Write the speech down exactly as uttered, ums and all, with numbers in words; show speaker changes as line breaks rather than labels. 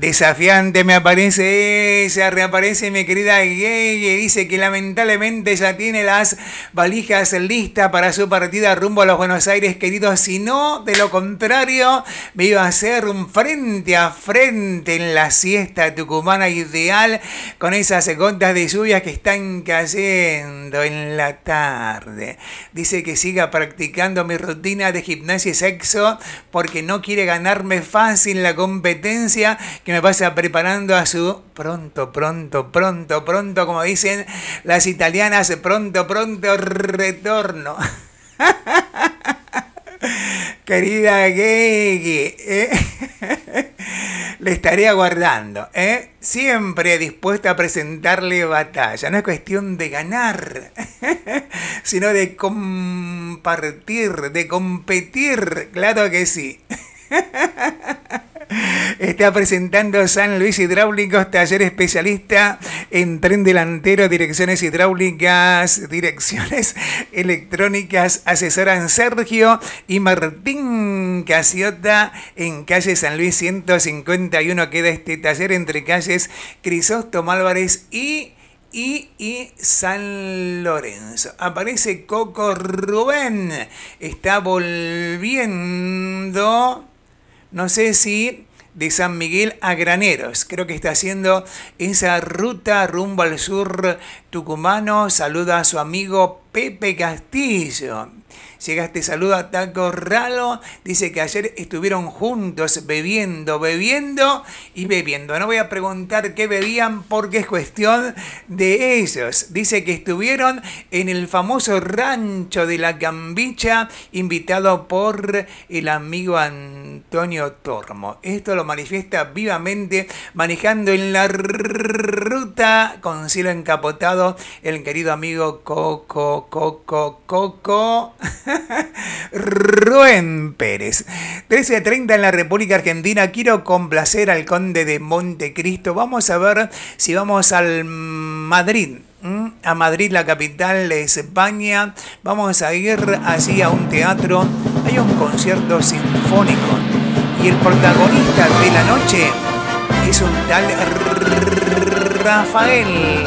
Desafiante me aparece ella, reaparece mi querida Gay, y dice que lamentablemente ya tiene las valijas listas para su partida rumbo a los Buenos Aires, queridos. Si no, de lo contrario, me iba a hacer un frente a frente en la siesta tucumana ideal con esas gotas de lluvia que están cayendo en la tarde. Dice que siga practicando mi rutina de gimnasia y sexo porque no quiere ganarme fácil la competencia, que me pasa preparando a su pronto, pronto, pronto, pronto, como dicen las italianas, pronto, pronto retorno. Querida Gege, ¿eh? Le estaré aguardando, ¿eh? Siempre dispuesta a presentarle batalla. No es cuestión de ganar, sino de compartir, de competir. Claro que sí. Está presentando San Luis Hidráulicos, taller especialista en tren delantero, direcciones hidráulicas, direcciones electrónicas. Asesoran Sergio y Martín Casiota en calle San Luis ciento cincuenta y uno. Queda este taller entre calles Crisóstomo Álvarez y... Y, y San Lorenzo. Aparece Coco Rubén. Está volviendo, no sé si de San Miguel a Graneros. Creo que está haciendo esa ruta rumbo al sur tucumano. Saluda a su amigo Pepe Castillo. Llega este saludo a Taco Ralo. Dice que ayer estuvieron juntos bebiendo, bebiendo y bebiendo. No voy a preguntar qué bebían porque es cuestión de ellos. Dice que estuvieron en el famoso rancho de la Cambicha, invitado por el amigo Antonio Tormo. Esto lo manifiesta vivamente manejando en la ruta con cielo encapotado el querido amigo Coco, Coco, Coco... Rubén Pérez. trece treinta en la República Argentina. Quiero complacer al conde de Montecristo. Vamos a ver si vamos al Madrid. ¿Mm? A Madrid, la capital de España. Vamos a ir allí a un teatro. Hay un concierto sinfónico y el protagonista de la noche es un tal Rafael.